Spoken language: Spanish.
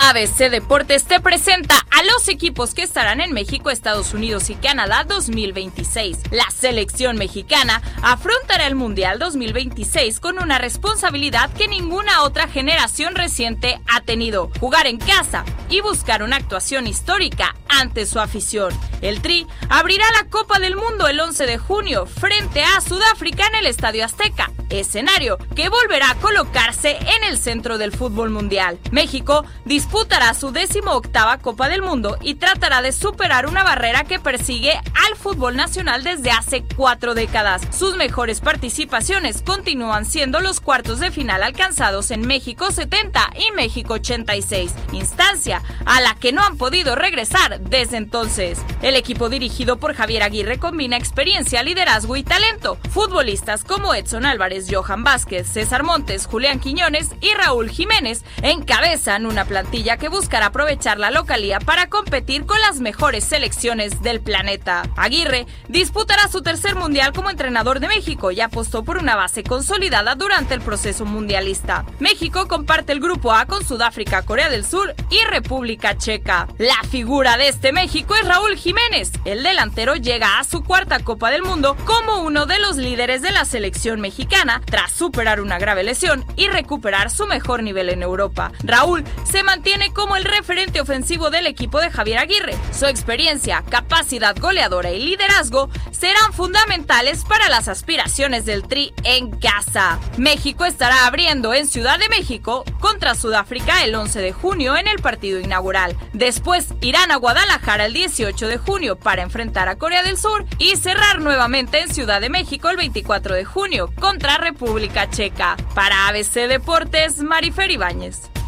ABC Deportes te presenta a los equipos que estarán en México, Estados Unidos y Canadá 2026. La selección mexicana afrontará el Mundial 2026 con una responsabilidad que ninguna otra generación reciente ha tenido: jugar en casa y buscar una actuación histórica ante su afición. El Tri abrirá la Copa del Mundo el 11 de junio frente a Sudáfrica en el Estadio Azteca, escenario que volverá a colocarse en el centro del fútbol mundial. México disputará su 18ª Copa del Mundo y tratará de superar una barrera que persigue al fútbol nacional desde hace 4 décadas. Sus mejores participaciones continúan siendo los cuartos de final alcanzados en México 70 y México 86, instancia a la que no han podido regresar desde entonces. El equipo dirigido por Javier Aguirre combina experiencia, liderazgo y talento. Futbolistas como Edson Álvarez, Johan Vázquez, César Montes, Julián Quiñones y Raúl Jiménez encabezan una plantilla que buscará aprovechar la localía para competir con las mejores selecciones del planeta. Aguirre disputará su tercer mundial como entrenador de México y apostó por una base consolidada durante el proceso mundialista. México comparte el grupo A con Sudáfrica, Corea del Sur y República Checa. La figura de este México es Raúl Jiménez. El delantero llega a su 4ª Copa del Mundo como uno de los líderes de la selección mexicana tras superar una grave lesión y recuperar su mejor nivel en Europa. Raúl se mantiene como el referente ofensivo del equipo de Javier Aguirre. Su experiencia, capacidad goleadora y liderazgo serán fundamentales para las aspiraciones del Tri en casa. México estará abriendo en Ciudad de México contra Sudáfrica el 11 de junio en el partido inaugural. Después irán a Guadalajara el 18 de junio para enfrentar a Corea del Sur y cerrar nuevamente en Ciudad de México el 24 de junio contra República Checa. Para ABC Deportes, Marifer Ibáñez.